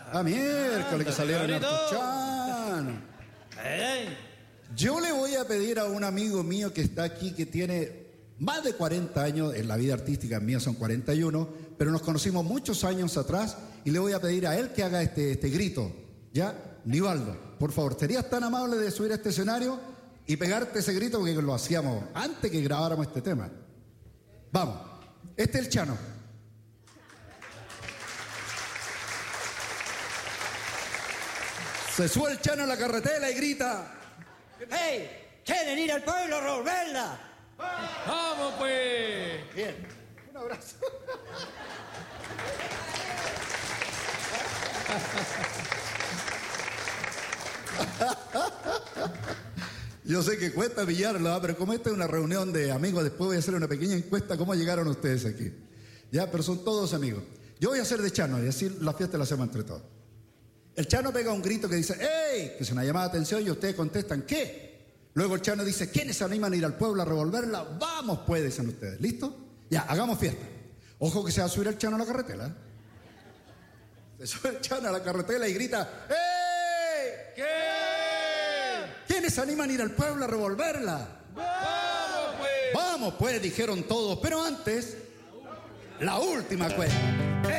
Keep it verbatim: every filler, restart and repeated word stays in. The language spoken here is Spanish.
Ah, miércoles que salieron cabrito. hartos chanos. ¡Ey! Yo le voy a pedir a un amigo mío que está aquí, que tiene más de cuarenta años, en la vida artística mía son cuarenta y uno, pero nos conocimos muchos años atrás, y le voy a pedir a él que haga este, este grito, ¿ya? Nivaldo, por favor, ¿serías tan amable de subir a este escenario y pegarte ese grito, porque lo hacíamos antes que grabáramos este tema? Vamos, este es el Chano. Se sube el Chano a la carretera y grita: ¡Hey! ¿Quieren ir al pueblo a revolverla? ¡Vamos, pues! Bien, un abrazo. Yo sé que cuesta pillarlo, ¿eh? Pero como esta es una reunión de amigos, después voy a hacer una pequeña encuesta cómo llegaron ustedes aquí. Ya, pero son todos amigos. Yo voy a hacer de Chano y así la fiesta la hacemos entre todos. El Chano pega un grito que dice: ¡Ey! Que es una llamada de atención y ustedes contestan: ¿qué? Luego el Chano dice: ¿quiénes se animan a ir al pueblo a revolverla? Vamos, pues, dicen ustedes. ¿Listo? Ya, hagamos fiesta. Ojo que se va a subir el Chano a la carretera, ¿eh? Se sube el Chano a la carretera y grita: ¡Ey! ¿Qué? ¿Quiénes se animan a ir al pueblo a revolverla? ¡Vamos, pues! Vamos, pues, dijeron todos. Pero antes, la última cuesta.